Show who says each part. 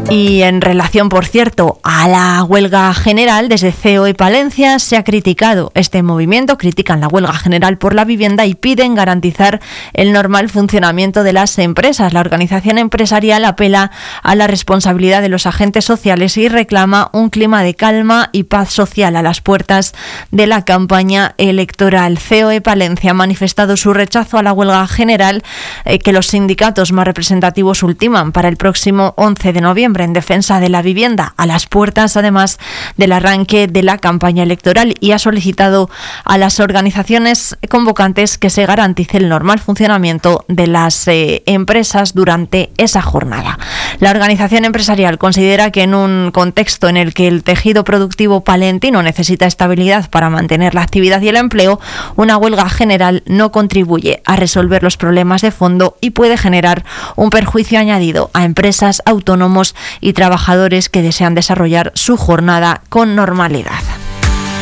Speaker 1: Y en relación, por cierto, a la huelga general, desde COE Palencia se ha criticado este movimiento, critican la huelga general por la vivienda y piden garantizar el normal funcionamiento de las empresas. La organización empresarial apela a la responsabilidad de los agentes sociales y reclama un clima de calma y paz social a las puertas de la campaña electoral. COE Palencia ha manifestado su rechazo a la huelga general que los sindicatos más representativos ultiman para el próximo 11 de noviembre en defensa de la vivienda, a las puertas además del arranque de la campaña electoral, y ha solicitado a las organizaciones convocantes que se garantice el normal funcionamiento de las empresas durante esa jornada. La organización empresarial considera que en un contexto en el que el tejido productivo palentino necesita estabilidad para mantener la actividad y el empleo, una huelga general no contribuye a resolver los problemas de fondo y puede generar un perjuicio añadido a empresas, autónomos y trabajadores que desean desarrollar su jornada con normalidad.